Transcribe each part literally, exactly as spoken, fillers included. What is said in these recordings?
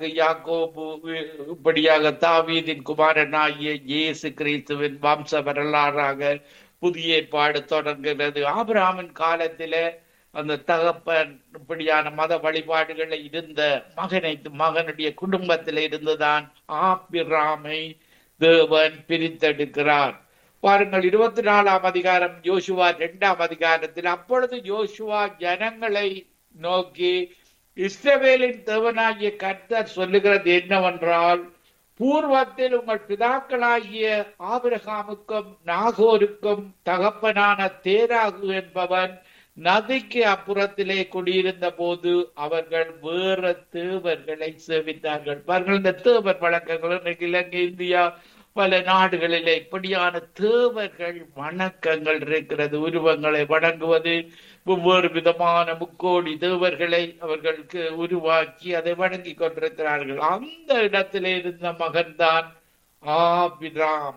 ஈசாக்கு, யாக்கோபு, இப்படியாக தாவீதின் குமாரனாகிய இயேசு கிறிஸ்துவின் வம்ச வரலாறாக புதிய ஏற்பாடு தொடங்குகிறது. ஆபிரகாமின் காலத்தில அந்த தகப்பன் இப்படியான மத வழிபாடுகளை இருந்த மகனை மகனுடைய குடும்பத்தில இருந்துதான் ஆபிரகாமை தேவன் பிரித்தெடுக்கிறார். பாருங்கள், இருபத்தி நாலாம் அதிகாரம் யோசுவா இரண்டாம் அதிகாரத்தில், அப்பொழுது யோசுவா ஜனங்களை நோக்கி, இஸ்ரவேலின் தேவனாகிய கர்த்தர் சொல்லுகிறது என்னவென்றால், பூர்வத்தில் உங்கள் பிதாக்களாகிய ஆபிரகாமுக்கும் நாகோருக்கும் தகப்பனான தேராகு என்பவன் நதிக்கு அப்புறத்திலே குடியிருந்த போது அவர்கள் வேற தேவர்களை சேவித்தார்கள். பாருங்கள், இந்த தேவர் வழக்கங்கள் இன்றைக்கு இலங்கை, இந்தியா, பல நாடுகளிலே இப்படியான தேவர்கள் வணக்கங்கள் இருக்கிறது. உருவங்களை வணங்குவது, ஒவ்வொரு விதமான முக்கோடி தேவர்களை அவர்களுக்கு உருவாக்கி அதை வணங்கி கொண்டிருக்கிறார்கள். அந்த இடத்திலே இருந்த மகன்தான் ஆபிராம்.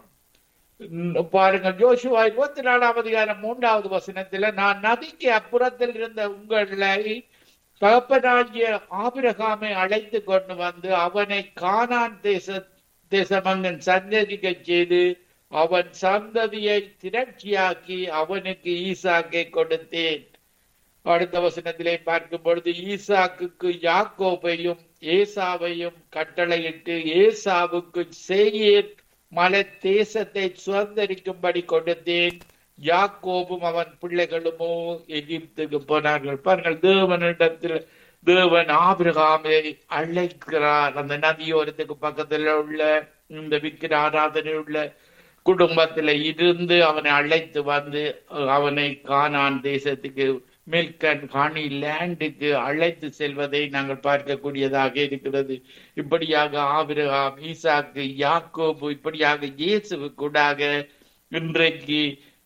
பாருங்கள், யோசுவா இருபத்தி நாலாம் அதிகாரம் மூன்றாவது வசனத்துல, நான் நதிக்கு அப்புறத்தில் இருந்த உங்களை தகப்பனாகிய ஆபிரகாமை அழைத்து கொண்டு வந்து அவனை கானான் தேச தேசமங்கன் சந்ததிக்க செய்து அவன் சந்ததியை திரட்சியாக்கி அவனுக்கு ஈசாக்கை கொடுத்தேன். அடுத்த வசனத்திலே பார்க்கும் பொழுது, ஈசாக்குக்கு யாக்கோபையும் ஏசாவையும் கட்டளையிட்டு ஏசாவுக்கு சேயீர் மலை தேசத்தை சுதந்திரிக்கும்படி கொடுத்தேன். யாக்கோபும் அவன் பிள்ளைகளுமோ எகிப்துக்கு போனார்கள். பாருங்கள், தேவனிடத்தில் தேவன் ஆபிரகாமை அழைக்கிறார். அந்த நதியோரத்துக்கு பக்கத்துல உள்ள இந்த விக்கிர ஆராதனை உள்ள குடும்பத்துல இருந்து அவனை அழைத்து வந்து அவனை கானான் தேசத்துக்கு, மில்கன் காணி லேண்டுக்கு அழைத்து செல்வதை நாங்கள் பார்க்கக்கூடியதாக இருக்கிறது. இப்படியாக ஆபிரகாம், ஈசாக்கு, யாக்கோபு, இப்படியாக இயேசுவு கூடாக இன்றைக்கு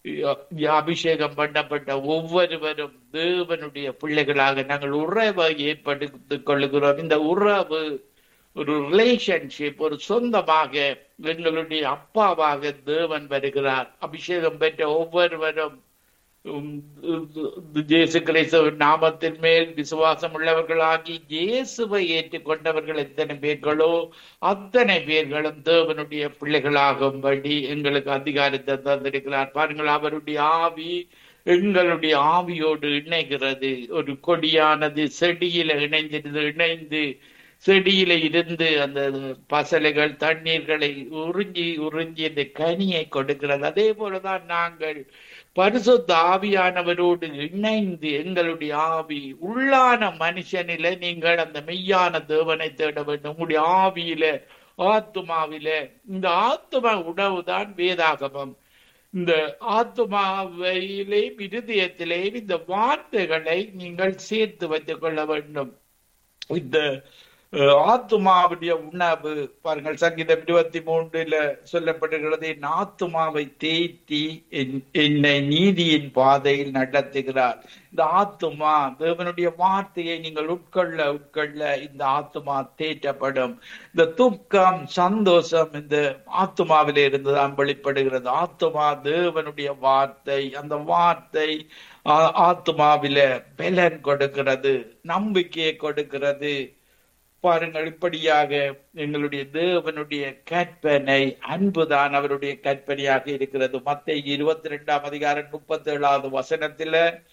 அபிஷேகம் பண்ணப்பட்ட ஒவ்வொருவரும் தேவனுடைய பிள்ளைகளாக நாங்கள் உறவை ஏற்படுத்திக் கொள்ளுகிறோம். இந்த உறவு ஒரு ரிலேஷன்ஷிப், ஒரு சொந்தமாக எங்களுடைய அப்பாவாக தேவன் வருகிறார். அபிஷேகம் பெற்ற ஒவ்வொருவரும் இயேசு கிறிஸ்துவின் நாமத்தின் மேல் விசுவாசம் உள்ளவர்களாகி இயேசுவை ஏற்றுக்கொண்டவர்கள் எத்தனை பேர்களோ அத்தனை பேர்களும் தேவனுடைய பிள்ளைகளாகும்படி எங்களுக்கு அதிகாரத்தை தந்திருக்கிறார். பாருங்கள், அவருடைய ஆவி எங்களுடைய ஆவியோடு இணைகிறது. ஒரு கொடியானது செடியில இணைந்திருந்து இணைந்து செடியில இருந்து அந்த பசலைகள் தண்ணீர்களை உறிஞ்சி உறிஞ்சி அந்த கனியை கொடுக்கிறது. அதே போலதான் நாங்கள் பரிசுத்த ஆவியானவரோடு இணைந்து எங்களுடைய ஆவி உள்ளான மனுஷனில நீங்கள் அந்த மெய்யான தேவனை தேட வேண்டும். உங்களுடைய ஆவியில, ஆத்துமாவில, இந்த ஆத்தும உணவுதான் வேதாகமம். இந்த ஆத்துமாவிலேயும் இருதயத்திலேயும் இந்த வார்த்தைகளை நீங்கள் சேர்த்து வைத்துக் கொள்ள வேண்டும். இந்த ஆத்துமாவுடைய உணவு பாருங்கள், சங்கீதம் இருபத்தி மூன்றுல சொல்லப்படுகிறது, என் ஆத்துமாவை தேய்த்தி என்னை நீதியின் பாதையில் நடத்துகிறார். இந்த ஆத்துமா தேவனுடைய வார்த்தையை நீங்கள் உட்கொள்ள உட்கொள்ள இந்த ஆத்துமா தேற்றப்படும். இந்த துக்கம், சந்தோஷம் இந்த ஆத்துமாவில இருந்துதான் வெளிப்படுகிறது. ஆத்துமா தேவனுடைய வார்த்தை, அந்த வார்த்தை ஆத்துமாவில பலன் கொடுக்கிறது, நம்பிக்கையை கொடுக்கிறது. பாருங்கள், இப்படியாக எங்களுடைய தேவனுடைய கற்பனை அன்புதான் அவருடைய கற்பனையாக இருக்கிறது. மத்தேயு இருபத்தி ரெண்டாம் அதிகாரம் முப்பத்தி ஏழாவது வசனத்துல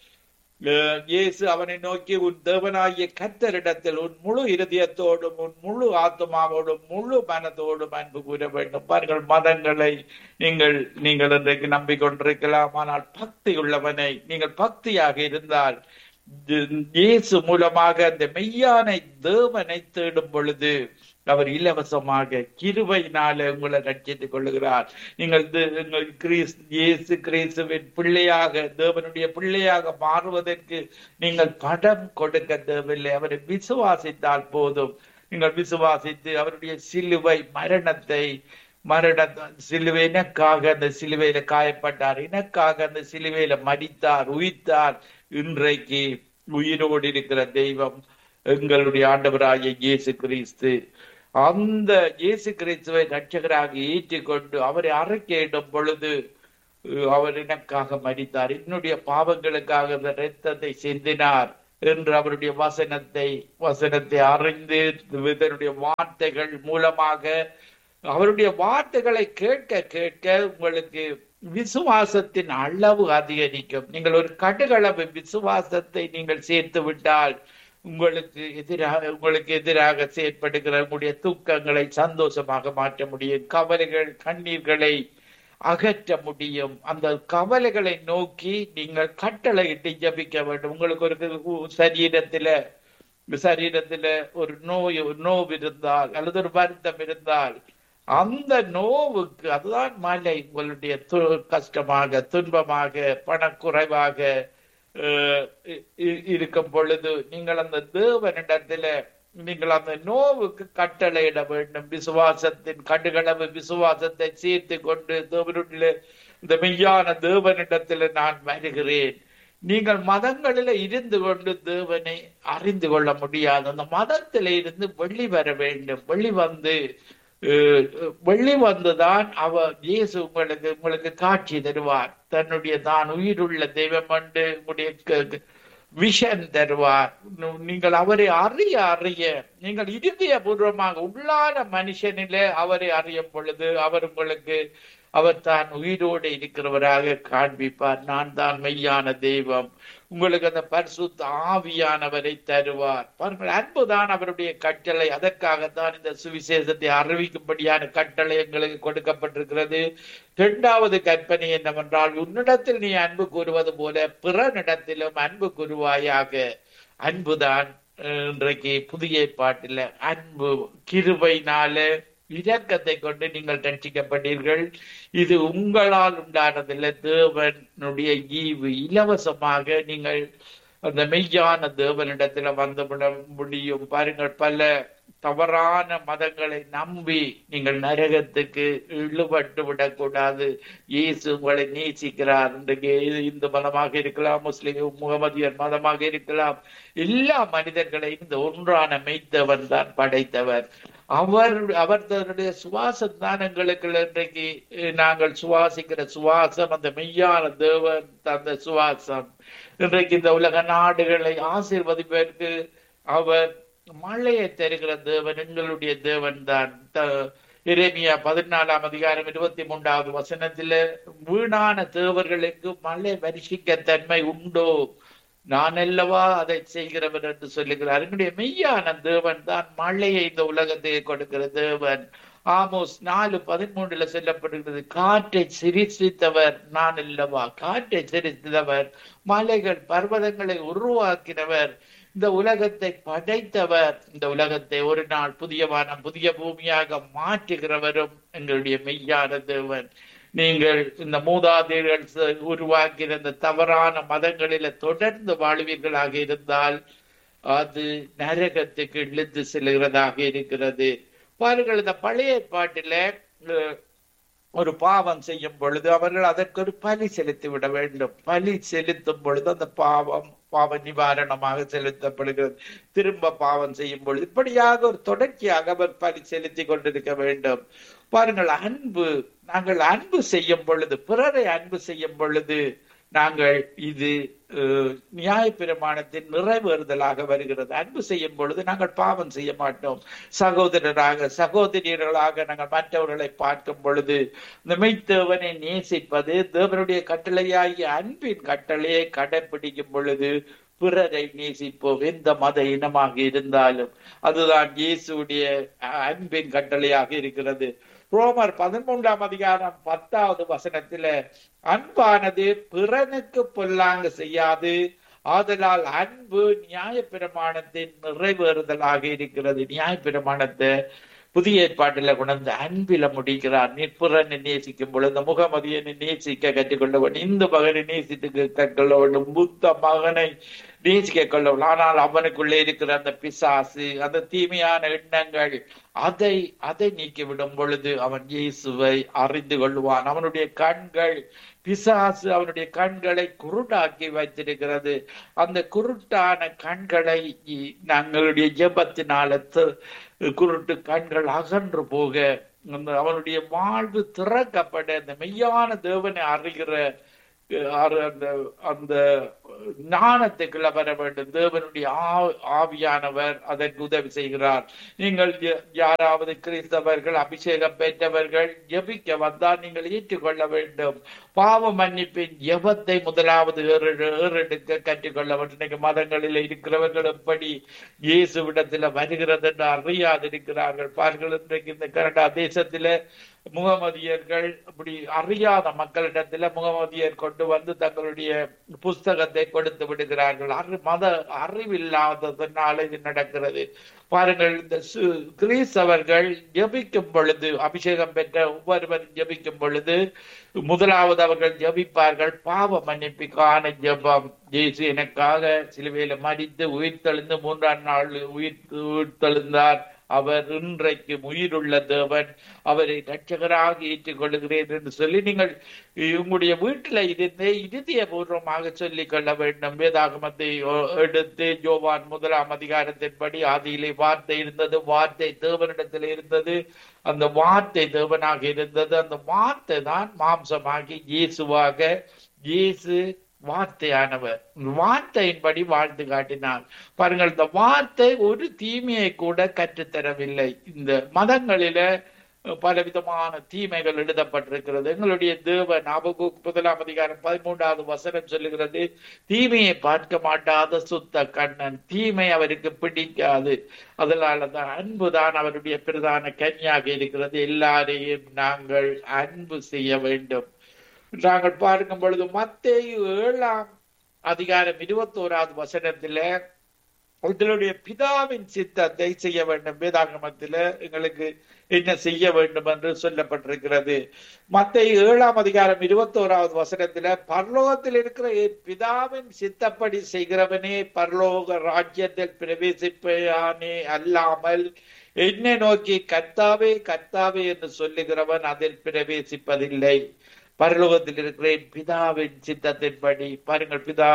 இயேசு அவனை நோக்கி, உன் தேவனாகிய கர்த்தரிடத்தில் உன் முழு இருதயத்தோடும் உன் முழு ஆத்மாவோடும் முழு மனதோடும் அன்பு கூற வேண்டும். பாருங்கள், மதங்களை நீங்கள் நீங்கள் இன்றைக்கு நம்பிக்கொண்டிருக்கலாம், ஆனால் பக்தி உள்ளவனை நீங்கள் பக்தியாக இருந்தால் இயேசு மூலமாக அந்த மெய்யான தேவனை தேடும் பொழுது அவர் இலவசமாக கிருபையினால உங்களை ரட்சித்துக் கொள்ளுகிறார். நீங்கள் இயேசு கிறிஸ்துவின் பிள்ளையாக, தேவனுடைய பிள்ளையாக மாறுவதற்கு நீங்கள் படம் கொடுக்க தேவையில்லை. அவரை விசுவாசித்தால் போதும். நீங்கள் விசுவாசித்து அவருடைய சிலுவை மரணத்தை மரண சிலுவை எனக்காக அந்த சிலுவையில காயப்பட்டார், எனக்காக அந்த சிலுவையில மரித்தார், உயிர்த்தார். இன்றைக்கு உயிரோடு இருக்கிற தெய்வம் எங்களுடைய ஆண்டவராகிய இயேசு கிறிஸ்து. அந்த இயேசு கிறிஸ்துவை ரட்சகராக ஏற்றுக்கொண்டு அவரை அறிக்கையிடும் பொழுது அவர் எனக்காக மரித்தார், என்னுடைய பாவங்களுக்காக அந்த இரத்தத்தை சிந்தினார், என்று அவருடைய வசனத்தை வசனத்தை அறிந்து இதனுடைய வார்த்தைகள் மூலமாக அவருடைய வார்த்தைகளை கேட்க கேட்க உங்களுக்கு விசுவாசத்தின் அளவு அதிகரிக்கும். நீங்கள் ஒரு கடுகளவு விசுவாசத்தை நீங்கள் சேர்த்து விட்டால் உங்களுக்கு எதிராக உங்களுக்கு எதிராக செயற்படுகிற உங்களுடைய தூக்கங்களை சந்தோஷமாக மாற்ற முடியும். கவலைகள் கண்ணீர்களை அகற்ற முடியும். அந்த கவலைகளை நோக்கி நீங்கள் கட்டளையிட்டு ஜபிக்க வேண்டும். உங்களுக்கு ஒரு சரீரத்தில சரீரத்தில ஒரு நோய் நோவு இருந்தால் அல்லது ஒரு வருத்தம் இருந்தால் அந்த நோவுக்கு அதுதான் மலை. உங்களுடைய கஷ்டமாக துன்பமாக பணக்குறைவாக இருக்கும் பொழுது நீங்கள் அந்த தேவனிடத்துல நீங்கள் அந்த நோவுக்கு கட்டளையிட வேண்டும். விசுவாசத்தின் கடுகளவு விசுவாசத்தை சேர்த்து கொண்டு தேவனுடைய இந்த மெய்யான தேவனிடத்துல நான் வருகிறேன். நீங்கள் மதங்களில இருந்து கொண்டு தேவனை அறிந்து கொள்ள முடியாது. அந்த மதத்தில இருந்து வெளி வர வேண்டும். வெளி வந்து வெளி வந்துதான் அவர் இயேசு உங்களுக்கு உங்களுக்கு காட்சி தருவார். தன்னுடைய தான் உயிருள்ள தெய்வம் என்று உங்களுடைய விஷன் தருவார். நீங்கள் அவரை அறிய அறிய நீங்கள் இருதய பூர்வமாக உள்ளான மனுஷனிலே அவரை அறியும் பொழுது அவர் உங்களுக்கு அவர் தான் உயிரோடு இருக்கிறவராக காண்பிப்பார். நான் தான் மெய்யான தெய்வம். உங்களுக்கு அந்த பரிசுத்த ஆவியானவரை தருவார். பாருங்கள், அன்புதான் அவருடைய கட்டளை. அதற்காகத்தான் இந்த சுவிசேஷத்தை அறிவிக்கும்படியான கட்டளை எங்களுக்கு கொடுக்கப்பட்டிருக்கிறது. இரண்டாவது கற்பனை என்னவென்றால், உன்னிடத்தில் நீ அன்பு கூறுவது போல பிறனிடத்திலும் அன்பு கூறுவாயாக. அன்புதான் இன்றைக்கு புதிய ஏற்பாட்டில் அன்பு கிருபையினால இரக்கத்தை கொண்டு நீங்கள் ரட்சிக்கப்பட்டீர்கள். இது உங்களால் உண்டானதில்லை, தேவனுடைய ஈவு. இலவசமாக நீங்கள் அந்த மெய்யான தேவனிடத்துல வந்துவிட முடியும். பாருங்கள், பல தவறான மதங்களை நம்பி நீங்கள் நரகத்துக்கு இழுபட்டு விடக்கூடாது. இயேசு உங்களை நேசிக்கிறார். இன்றைக்கு இந்து மதமாக இருக்கலாம், முஸ்லிம் முகமதியர் மதமாக இருக்கலாம், எல்லா மனிதர்களையும் இந்த ஒன்றான மெய்த்தவன் தான் படைத்தவர். அவர் அவர் தன்னுடைய சுவாசம் தான் எங்களுக்கு இன்றைக்கு நாங்கள் சுவாசிக்கிற சுவாசம், அந்த மெய்யான தேவன் தந்த சுவாசம். இன்றைக்கு இந்த உலக நாடுகளை ஆசீர்வதிப்பதற்கு அவர் மழையை தருகிற தேவன் எங்களுடைய தேவன் தான். எரேமியா பதினாலாம் அதிகாரம் இருபத்தி மூன்றாவது வசனத்தில வீணான தேவர்களுக்கு மழை வருஷிக்க தன்மை உண்டோ, நான் அல்லவா அதை செய்கிறவர் என்று சொல்லுகிறார். என்னுடைய மெய்யான தேவன் தான் மழையை இந்த உலகத்தை கொடுக்கிற தேவன். ஆமோஸ் நாலு பதிமூன்றுல சொல்லப்படுகிறது, காற்றை சிரித்தவர் நான் அல்லவா. காற்றை சிரித்தவர், மலைகள் பர்வதங்களை உருவாக்கினவர், இந்த உலகத்தை படைத்தவர், இந்த உலகத்தை ஒரு நாள் புதிய வானம் புதிய பூமியாக மாற்றுகிறவரும் எங்களுடைய மெய்யான தேவன். நீங்கள் இந்த மூதாதையர்கள் உருவாக்கிற இந்த தவறான மதங்களில தொடர்ந்து வாழ்வீர்களாக இருந்தால் அது நரகத்துக்கு இழுத்து செல்கிறதாக இருக்கிறது. பாருங்கள், இந்த பழைய ஏற்பாட்டில ஒரு பாவம் செய்யும் பொழுது அவர்கள் அதற்கு ஒரு பலி செலுத்தி விட வேண்டும். பலி செலுத்தும் பொழுது அந்த பாவம் பாவ நிவாரணமாக செலுத்தப்படுகிறது. திரும்ப பாவம் செய்யும் பொழுது இப்படியாக ஒரு தொடர்ச்சியாக அவர் பலி செலுத்தி கொண்டிருக்க வேண்டும். பாருங்கள், அன்பு, நாங்கள் அன்பு செய்யும் பொழுது, பிறரை அன்பு செய்யும் பொழுது நாங்கள் இது நியாயப்பிரமாணத்தின் நிறைவேறுதலாக வருகிறது. அன்பு செய்யும் பொழுது நாங்கள் பாவம் செய்ய மாட்டோம். சகோதரராக சகோதரியர்களாக நாங்கள் மற்றவர்களை பார்க்கும் பொழுது இந்த மெய்த்தேவனை நேசிப்பது, தேவனுடைய கட்டளையாகிய அன்பின் கட்டளையை கடைபிடிக்கும் பொழுது பிறரை நேசிப்போம். எந்த மத இனமாக இருந்தாலும் அதுதான் இயேசுடைய அன்பின் கட்டளையாக இருக்கிறது. ரோமர் பதிமூன்றாம் அதிகாரம் பத்தாவது வசனத்தில அன்பானது பிறனுக்கு பொல்லாங்கு செய்யாது, ஆதலால் அன்பு நியாயப்பிரமாணத்தின் நிறைவேறுதலாக இருக்கிறது. நியாயப்பிரமாணத்தை புதிய ஏற்பாட்டில கொண்டு அன்பில முடிக்கிறார். நிற்புறனை நேசிக்கும் பொழுது முகமதியனை நேசிக்க கற்றுக்கொள்ள வேண்டும், இந்து மகனை நேசித்து கற்றுக்கொள்ள வேண்டும், புத்த மகனை நேசிக்க கொள்ள வேண்டும். ஆனால் அவனுக்குள்ளே இருக்கிற அந்த பிசாசு, அந்த தீமையான எண்ணங்கள், அதை அதை நீக்கிவிடும் பொழுது அவன் இயேசுவை அறிந்து கொள்வான். அவனுடைய கண்கள், பிசாசு அவனுடைய கண்களை குருடாக்கி வைத்திருக்கிறது. அந்த குருட்டான கண்களை நாங்களுடைய ஜெபத்தினால குருட்டு கண்கள் அகன்று போக அவனுடைய வாழ்வு திறக்கப்பட இந்த மெய்யான தேவனை அறிகிற அந்த அந்த ஞானத்துக்குள்ள வர வேண்டும். தேவனுடைய ஆவியானவர் அதற்கு உதவி செய்கிறார். நீங்கள் யாராவது கிறிஸ்தவர்கள் அபிஷேகம் பெற்றவர்கள் ஜெபிக்க வந்தால் நீங்கள் ஏற்றுக்கொள்ள வேண்டும். பாவ மன்னிப்பின் ஜெபத்தை முதலாவது ஏறெடுக்க கற்றுக்கொள்ள வேண்டும். இன்னைக்கு மதங்களில் இருக்கிறவர்கள் எப்படி இயேசுவிடத்துல வருகிறது என்று அறியாதிருக்கிறார்கள். பாருங்கள், இன்றைக்கு இந்த கனடா தேசத்தில முகமதியர்கள் அப்படி அறியாத மக்களிடத்துல முகமதியர் கொண்டு வந்து தங்களுடைய புஸ்தகத்தை கொடுத்து விடுகிறார்கள். அறி மத அறிவில்லாததுனால இது நடக்கிறது. பாருங்கள், இந்த கிறிஸ்தவர்கள் ஜெபிக்கும் பொழுது, அபிஷேகம் பெற்ற ஒவ்வொருவரும் ஜெபிக்கும் பொழுது முதலாவது அவர்கள் ஜெபிப்பார்கள் பாவ மன்னிப்புக்கான ஜெபம். இயேசு எனக்காக சிலுவையில மரித்து உயிர் தெழுந்து மூன்றாம் நாள் உயிர் உயிர் தெழுந்தார். அவர் இன்றைக்கு உயிருள்ள தேவன், அவரை ரட்சகராக ஏற்றுக் கொள்கிறேன் என்று சொல்லி நீங்கள் உங்களுடைய வீட்டில இருந்தே இருதயபூர்வமாக சொல்லிக் கொள்ள வேண்டும். வேதாகமத்தை எடுத்து யோவான் முதலாம் அதிகாரத்தின்படி ஆதியிலே வார்த்தை இருந்தது, வார்த்தை தேவனிடத்தில் இருந்தது, அந்த வார்த்தை தேவனாக இருந்தது, அந்த வார்த்தை தான் மாம்சமாகி இயேசுவாக, இயேசு வார்த்தையானவர் வார்த்தையின்படி வாழ்ந்து காட்டினார். பாருங்கள், இந்த வார்த்தை ஒரு தீமையை கூட கற்றுத்தரவில்லை. இந்த மதங்களில பலவிதமான தீமைகள் எழுதப்பட்டிருக்கிறது. எங்களுடைய தேவன் ஹபக்கூக் முதலாம் அதிகாரம் பதிமூன்றாவது வசனம் சொல்லுகிறது, தீமையை பார்க்க மாட்டாத சுத்த கண்ணன், தீமை அவருக்கு பிடிக்காது. அதனாலதான் அன்புதான் அவருடைய பிரதான கன்னியாக இருக்கிறது. எல்லாரையும் நாங்கள் அன்பு செய்ய வேண்டும். நாங்கள் பார்க்கும் பொழுது மத்தேயு ஏழாம் அதிகாரம் இருபத்தி ஓராவது வசனத்துல உங்களுடைய பிதாவின் சித்தத்தை செய்ய வேண்டும். வேதாகமத்துல எங்களுக்கு என்ன செய்ய வேண்டும் என்று சொல்லப்பட்டிருக்கிறது. மத்தேயு ஏழாம் அதிகாரம் இருபத்தி ஓராவது வசனத்துல பரலோகத்தில் இருக்கிற பிதாவின் சித்தப்படி செய்கிறவனே பரலோக ராஜ்யத்தில் பிரவேசிப்பானே அல்லாமல் என்னை நோக்கி கர்த்தாவே கர்த்தாவே என்று சொல்லுகிறவன் அதில் பிரவேசிப்பதில்லை. பரலோகத்தில் இருக்கிறேன் பிதாவின் சித்தத்தின்படி. பாருங்கள், பிதா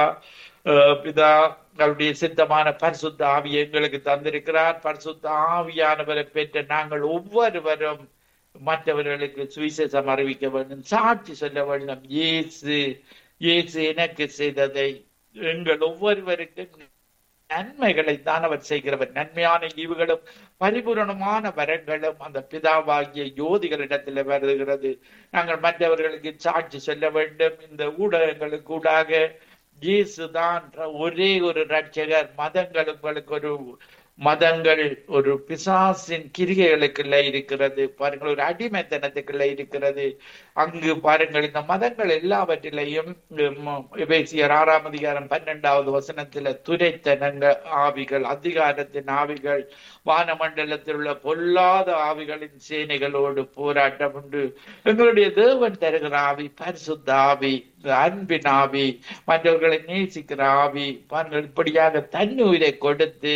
பிதா அவருடைய சித்தமான பரிசுத்த ஆவியை எங்களுக்கு தந்திருக்கிறார். பரிசுத்த ஆவியானவரை பெற்ற நாங்கள் ஒவ்வொருவரும் மற்றவர்களுக்கு சுவிசேஷம் அறிவிக்க வேண்டும், சாட்சி சொல்ல வேண்டும். இயேசு இயேசு எனக்கு செய்ததை எங்கள் ஒவ்வொருவருக்கும் நன்மைகளை தான் அவர் செய்கிறவர். நன்மையான ஈவுகளும் பரிபூரணமான வரங்களும் அந்த பிதாவாகிய யோதிகளிடத்தில் வருகிறது. நாங்கள் மற்றவர்களுக்கு சாட்சி சொல்ல வேண்டும். இந்த ஊடகங்களுக்கு ஊடாக இயேசுதான் ஒரே ஒரு ரட்சகர். மதங்கள் உங்களுக்கு ஒரு மதங்கள் ஒரு பிசாசின் கிரிகைகளுக்குள்ள இருக்கிறது. பாருங்கள், ஒரு அடிமைத்தனத்துக்குள்ள இருக்கிறது. அங்கு பாருங்கள், இந்த மதங்கள் எல்லாவற்றிலையும் எபேசியர் ஆறாம் அதிகாரம் பன்னெண்டாவது வசனத்துல துரைத்தனங்க ஆவிகள், அதிகாரத்தின் ஆவிகள், வானமண்டலத்தில் உள்ள பொல்லாத ஆவிகளின் சேனைகளோடு போராட்டம் உண்டு. எங்களுடைய தேவன் தருகிற ஆவி பரிசுத்த ஆவி, அன்பின் ஆவி, மற்றவர்களை நேசிக்கிற ஆவி. பாருங்கள், இப்படியாக தன்னுயிரை கொடுத்து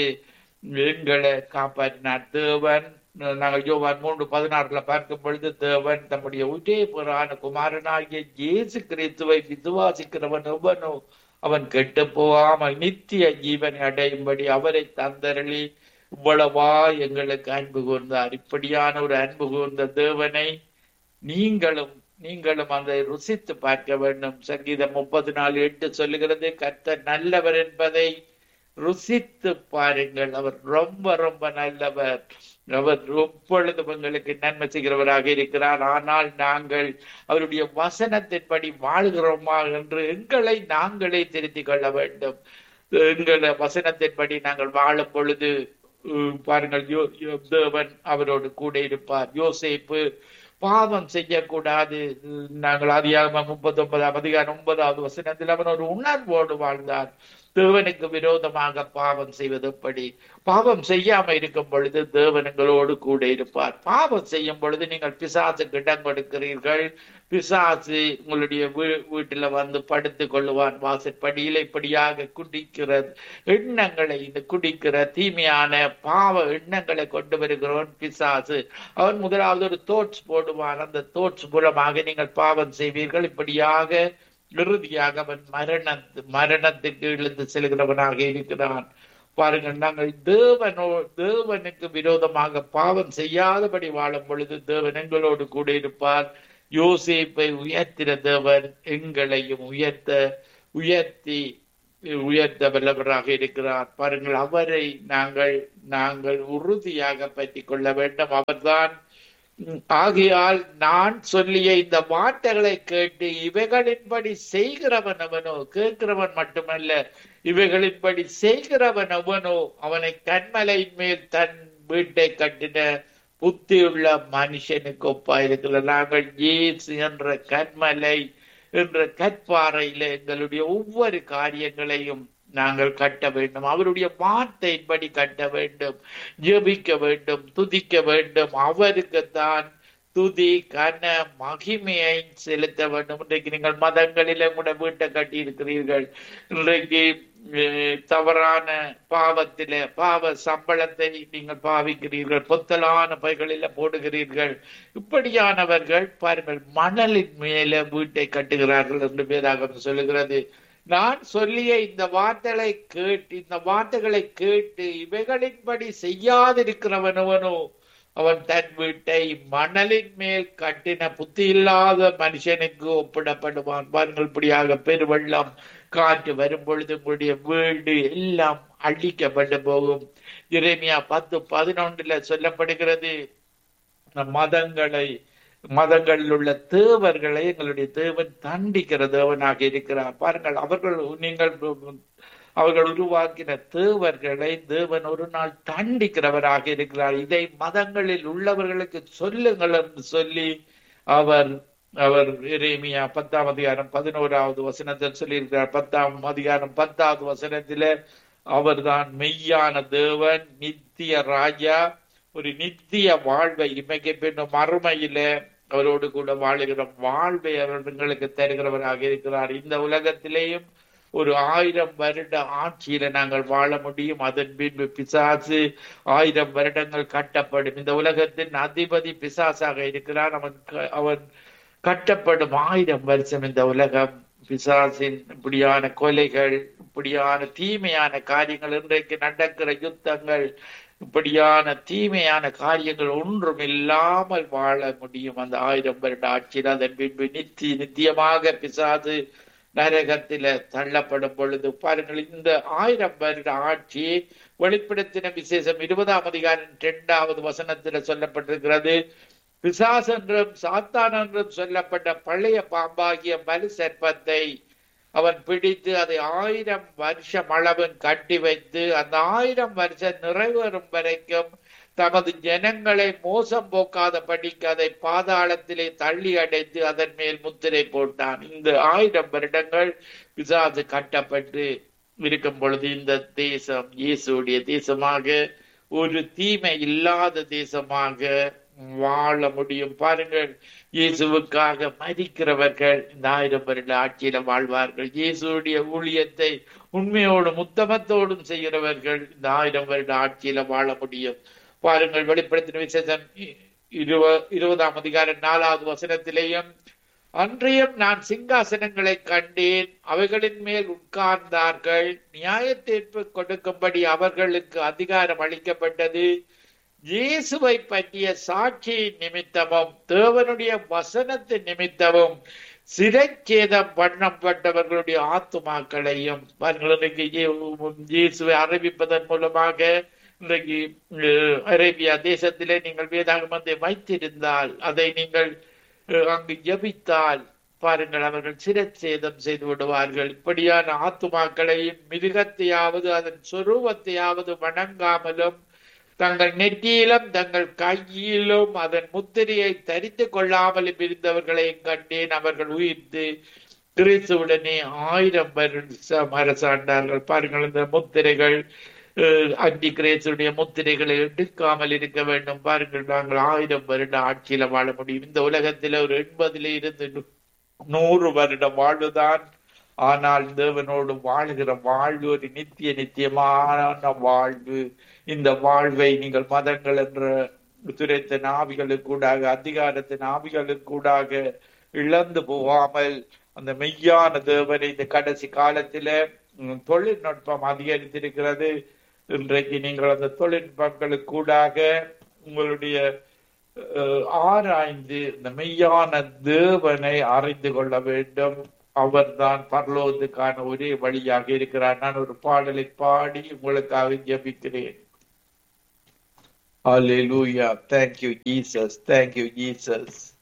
எங்களை காப்பாற்றினார் தேவன். நாங்கள் யோவான் மூன்று பதினாறுல பார்க்கும் பொழுது தேவன் தம்முடைய ஒரே புறான குமாரனாகிய இயேசு கிறிஸ்துவை விசுவாசிக்கிறவன் எவனோ அவன் கெட்டு போகாமல் நித்திய ஜீவனை அடையும்படி அவரை தந்தரளி இவ்வளவா எங்களுக்கு அன்பு கூர்ந்தார். இப்படியான ஒரு அன்பு கூர்ந்த தேவனை நீங்களும் நீங்களும் அதை ருசித்து பார்க்க வேண்டும். சங்கீதம் முப்பது நாலு எட்டு சொல்லுகிறது, கர்த்தர் நல்லவர் என்பதை ருசித்து பாருங்கள், அவர் ரொம்ப ரொம்ப நல்லவர், அவர் எப்பொழுதும் எங்களுக்கு நன்மை செய்கிறவராக இருக்கிறார். ஆனால் நாங்கள் அவருடைய வசனத்தின்படி வாழ்கிறோமா என்று எங்களை நாங்களே திருத்திக் கொள்ள வேண்டும். எங்களை வசனத்தின்படி நாங்கள் வாழும் பொழுது பாருங்கள், தேவன் அவரோடு கூட இருப்பார். யோசேப்பு பாவம் செய்யக்கூடாது. நாங்கள் அதிகாரம் முப்பத்தி ஒன்பதாம் அதிகாரம் ஒன்பதாவது வசனத்தில் அவன் ஒரு உணர்வோடு வாழ்ந்தார். தேவனுக்கு விரோதமாக பாவம் செய்வது எப்படி? பாவம் செய்யாம இருக்கும் பொழுது தேவன் எங்களோடு கூட இருப்பார். பாவம் செய்யும் பொழுது நீங்கள் பிசாசுக்கு இடம் கொடுக்கிறீர்கள். பிசாசு உங்களுடைய வீட்டுல வந்து படுத்து கொள்ளுவான் வாசற்படியில. இப்படியாக குடிக்கிற எண்ணங்களை, இந்த குடிக்கிற தீமையான பாவ எண்ணங்களை கொண்டு வருகிறவன் பிசாசு. அவன் முதலாவது ஒரு தோட்ஸ் போடுவான். அந்த தோட்ஸ் மூலமாக நீங்கள் பாவம் செய்வீர்கள். இப்படியாக இறுதியாக அவன் மரண மரணத்துக்கு இழுத்து செல்கிறவனாக இருக்கிறான். பாருங்கள், நாங்கள் தேவனோ தேவனுக்கு விரோதமாக பாவம் செய்யாதபடி வாழும் பொழுது தேவன் எங்களோடு கூட இருப்பார். யோசேப்பை உயர்த்தின தேவன் எங்களையும் உயர்த்த உயர்த்தி உயர்த்த வல்லவராக இருக்கிறார். பாருங்கள், அவரை நாங்கள் நாங்கள் உறுதியாக பற்றி கொள்ள வேண்டும். அவர்தான். ஆகையால் நான் சொல்லிய இந்த வார்த்தைகளை கேட்டு இவைகளின்படி செய்கிறவன் அவனோ, கேட்கிறவன் மட்டுமல்ல, இவைகளின்படி செய்கிறவன் அவனோ அவனை கண்மலையின் மேல் தன் வீட்டை கட்டின புத்தியுள்ள மனுஷனுக்கு ஒப்பா இருக்கிறார். நாங்கள் இயேசு என்ற கண்மலை என்ற கற்பாறையில எங்களுடைய ஒவ்வொரு காரியங்களையும் நாங்கள் கட்ட வேண்டும். அவருடைய வார்த்தையின்படி கட்ட வேண்டும், ஜெபிக்க வேண்டும், துதிக்க வேண்டும். அவருக்குத்தான் துதி கன மகிமையை செலுத்த வேண்டும். இன்றைக்கு நீங்கள் மதங்களில கூட வீட்டை கட்டி இருக்கிறீர்கள். இன்றைக்கு தவறான பாவத்தில பாவ சம்பளத்தை நீங்கள் பாவிக்கிறீர்கள், பொத்தலான பைகளில போடுகிறீர்கள். இப்படியானவர்கள் பாருங்கள், மணலின் மேல வீட்டை கட்டுகிறார்கள் என்று வேதாகமம் சொல்லுகிறது. நான் சொல்லிய இந்த வார்த்தைகளை கேட்டு இந்த வார்த்தைகளை கேட்டு இவைகளின்படி செய்யாதிருக்கிறவனவனோ அவன் தன் வீட்டை மணலின் மேல் கட்டின புத்தி இல்லாத மனுஷனுக்கு ஒப்பிடப்படுவான். பாருங்கள், இப்படியாக பெருவெள்ளம் காற்று வரும் பொழுது உங்களுடைய வீடு எல்லாம் அழிக்கப்பட்டு போகும். எரேமியா பத்து பதினொன்றுல சொல்லப்படுகிறது, மதங்களை மதங்களில் உள்ள தேவர்களை எங்களுடைய தேவன் தண்டிக்கிற தேவனாக இருக்கிறார். பாருங்கள், அவர்கள் நீங்கள் அவர்கள் உருவாக்கின தேவர்களை தேவன் ஒரு நாள் தண்டிக்கிறவராக இருக்கிறார். இதை மதங்களில் உள்ளவர்களுக்கு சொல்லுங்கள் என்று சொல்லி அவர் அவர் எரேமியா பத்தாம் அதிகாரம் பதினோராவது வசனத்தில் சொல்லியிருக்கிறார். பத்தாம் அதிகாரம் பத்தாவது வசனத்தில அவர்தான் மெய்யான தேவன், நித்திய ராஜா, ஒரு நித்திய வாழ்வை இமைக்க பின்னும் மறுமையில அவரோடு கூட வாழுகிற வாழ்வை அவர்களுக்கு தருகிறவராக இருக்கிறார். இந்த உலகத்திலேயும் ஒரு ஆயிரம் வருட ஆட்சியில நாங்கள் வாழ முடியும். அதன் பின்பு பிசாசு ஆயிரம் வருடங்கள் கட்டப்படும். இந்த உலகத்தின் அதிபதி பிசாசாக இருக்கிறான். அவன் அவன் கட்டப்படும் ஆயிரம் வருஷம். இந்த உலகம் பிசாசின் இப்படியான கொலைகள், இப்படியான தீமையான காரியங்கள், இன்றைக்கு நடக்கிற யுத்தங்கள், இப்படியான தீமையான காரியங்கள் ஒன்றும் இல்லாமல் வாழ முடியும் அந்த ஆயிரம் வருட ஆட்சியில். அதன் பின்பு நித்தி நித்தியமாக பிசாசு நரகத்தில தள்ளப்படும் பொழுது பாருங்கள், இந்த ஆயிரம் வருட ஆட்சி வெளிப்படுத்தின விசேஷம் இருபதாம் அதிகாரம் இரண்டாவது வசனத்துல சொல்லப்பட்டிருக்கிறது. பிசாசு என்றும் சாத்தான் என்றும் சொல்லப்பட்ட பழைய பாம்பாகிய மலு சர்ப்பத்தை அவன் பிடித்து அதை ஆயிரம் வருஷம் அளவன் கட்டி வைத்து அந்த ஆயிரம் வருஷம் நிறைவேறும் வரைக்கும் தமது ஜனங்களை மோசம் போக்காத படிக்க அதை பாதாளத்திலே தள்ளி அடைத்து அதன் மேல் முத்திரை போட்டான். இந்த ஆயிரம் வருடங்கள் பிசாசு கட்டப்பட்டு இருக்கும் பொழுது இந்த தேசம் இயேசுடைய தேசமாக, ஒரு தீமை இல்லாத தேசமாக வாழ முடியும். பாருங்கள், இயேசுவுக்காக மரிக்கிறவர்கள் இந்த ஆயிரம் வருட ஆட்சியில வாழ்வார்கள். இயேசுடைய ஊழியத்தை உண்மையோடும் உத்தமத்தோடும் செய்கிறவர்கள் இந்த ஆயிரம் வருட ஆட்சியில வாழ முடியும். பாருங்கள், வெளிப்படுத்தின விசேஷம் இருவ இருபதாம் அதிகாரம் நாலாவது வசனத்திலேயும் அன்றையும் நான் சிங்காசனங்களை கண்டேன், அவைகளின் மேல் உட்கார்ந்தார்கள், நியாய தீர்ப்பு கொடுக்கும்படி அவர்களுக்கு அதிகாரம் அளிக்கப்பட்டது. இயேசுவை பற்றிய சாட்சியின் நிமித்தமும் தேவனுடைய வசனத்தின் நிமித்தமும் சிறைச்சேதம் பண்ணப்பட்டவர்களுடைய ஆத்துமாக்களையும் இயேசுவை அறிவிப்பதன் மூலமாக இன்றைக்கு அரேபியா தேசத்திலே நீங்கள் வேதாகமத்தை வைத்திருந்தால், அதை நீங்கள் அங்கு ஜபித்தால் பாருங்கள், அவர்கள் சிரச்சேதம் செய்து விடுவார்கள். இப்படியான ஆத்துமாக்களையும் மிருகத்தையாவது அதன் சொரூபத்தையாவது வணங்காமலும் தங்கள் நெற்றியிலும் தங்கள் கையிலும் அதன் முத்திரையை தரித்து கொள்ளாமலும் இருந்தவர்களையும் கண்டேன். அவர்கள் உயிர்த்து கிறிஸ்துவுடனே ஆயிரம் வருஷம் அரசாண்டார்கள். பாருங்கள், இந்த முத்திரைகள் அன்டி கிறிஸ்துடைய முத்திரைகளை எடுக்காமல் இருக்க வேண்டும். பாருங்கள், நாங்கள் ஆயிரம் வருட ஆட்சியில வாழ முடியும். இந்த உலகத்தில ஒரு எண்பதுல இருந்து நூறு வருடம் வாழ்வுதான். ஆனால் தேவனோடு வாழ்கிற வாழ்வு ஒரு நித்திய நித்தியமான வாழ்வு. இந்த வாழ்வை நீங்கள் மதங்கள் என்ற துரைத்த ஆவிகளுக்கூடாக, அதிகாரத்தின் ஆவிகளுக்கூடாக இழந்து போகாமல் அந்த மெய்யான தேவனை இந்த கடைசி காலத்தில தொழில்நுட்பம் அதிகரித்திருக்கிறது. இன்றைக்கு நீங்கள் அந்த தொழில்நுட்பங்களுக்கூடாக உங்களுடைய அஹ், ஆராய்ந்து இந்த மெய்யான தேவனை அறிந்து கொள்ள வேண்டும். அவர்தான் பரலோகத்துக்கான ஒரே வழியாக இருக்கிறார். நான் ஒரு பாடலை பாடி உங்களுக்காக ஜெபிக்கிறேன். Hallelujah. Thank you, Jesus. Thank you, Jesus.